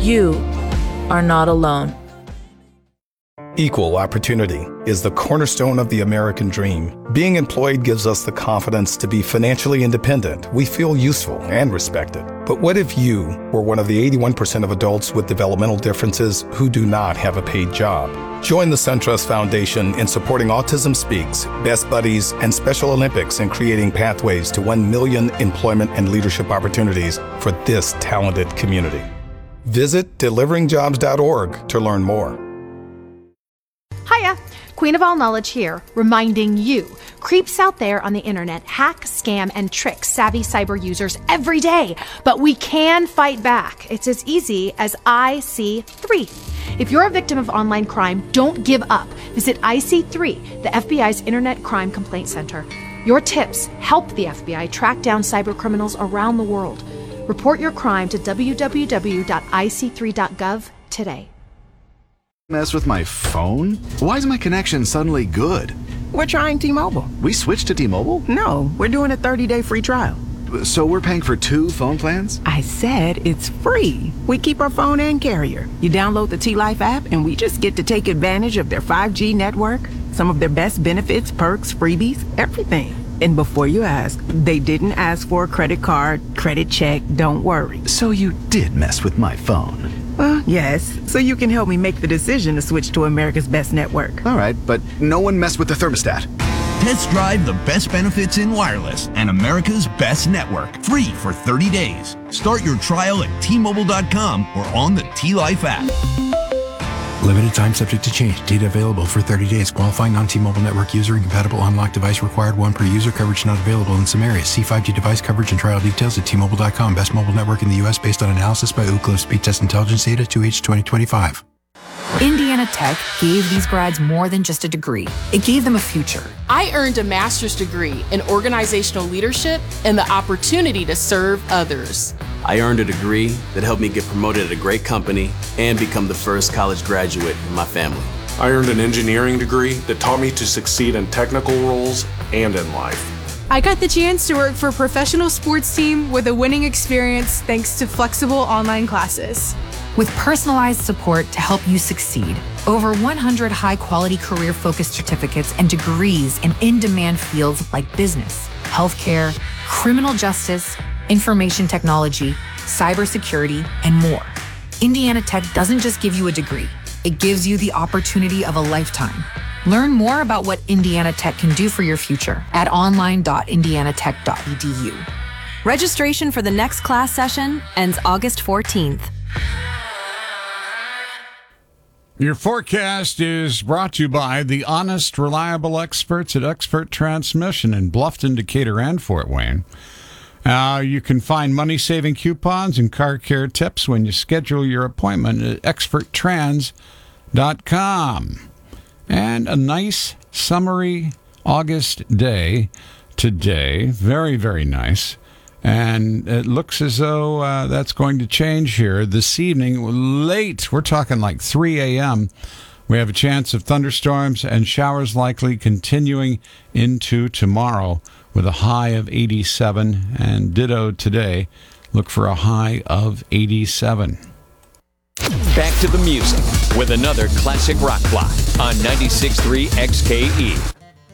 You are not alone. Equal opportunity is the cornerstone of the American dream. Being employed gives us the confidence to be financially independent. We feel useful and respected. But what if you were one of the 81% of adults with developmental differences who do not have a paid job? Join the SunTrust Foundation in supporting Autism Speaks, Best Buddies, and Special Olympics in creating pathways to 1 million employment and leadership opportunities for this talented community. Visit deliveringjobs.org to learn more. Hiya, Queen of All Knowledge here, reminding you, creeps out there on the internet hack, scam, and trick savvy cyber users every day, but we can fight back. It's as easy as IC3. If you're a victim of online crime, don't give up. Visit IC3, the FBI's Internet Crime Complaint Center. Your tips help the FBI track down cyber criminals around the world. Report your crime to www.ic3.gov today. Mess with my phone? Why is my connection suddenly good? We're trying T-Mobile. We switched to T-Mobile? No, we're doing a 30-day free trial. So we're paying for 2 phone plans? I said it's free. We keep our phone and carrier. You download the T-Life app and we just get to take advantage of their 5G network, some of their best benefits, perks, freebies, everything. And before you ask, they didn't ask for a credit card, credit check, don't worry. So you did mess with my phone? Well, yes, so you can help me make the decision to switch to America's best network. All right, but no one messed with the thermostat. Test drive the best benefits in wireless and America's best network. Free for 30 days. Start your trial at T-Mobile.com or on the T-Life app. Limited time subject to change. Data available for 30 days. Qualifying non-T-Mobile network user. Incompatible unlocked device required. 1 per user. Coverage not available in some areas. See 5G device coverage and trial details at T-Mobile.com. Best mobile network in the U.S. based on analysis by Ookla Speed Test Intelligence Data 2H 2025. Indiana Tech gave these grads more than just a degree. It gave them a future. I earned a master's degree in organizational leadership and the opportunity to serve others. I earned a degree that helped me get promoted at a great company and become the first college graduate in my family. I earned an engineering degree that taught me to succeed in technical roles and in life. I got the chance to work for a professional sports team with a winning experience thanks to flexible online classes. With personalized support to help you succeed, over 100 high-quality career-focused certificates and degrees in in-demand fields like business, healthcare, criminal justice, information technology, cybersecurity, and more. Indiana Tech doesn't just give you a degree, it gives you the opportunity of a lifetime. Learn more about what Indiana Tech can do for your future at online.indianatech.edu. Registration for the next class session ends August 14th. Your forecast is brought to you by the honest, reliable experts at Expert Transmission in Bluffton, Decatur, and Fort Wayne. You can find money-saving coupons and car care tips when you schedule your appointment at experttrans.com. And a nice, summery August day today. Very, very nice. And it looks as though that's going to change here this evening. Late, we're talking like 3 a.m., we have a chance of thunderstorms and showers likely continuing into tomorrow with a high of 87. And ditto today, look for a high of 87. Back to the music with another classic rock block on 96.3 XKE.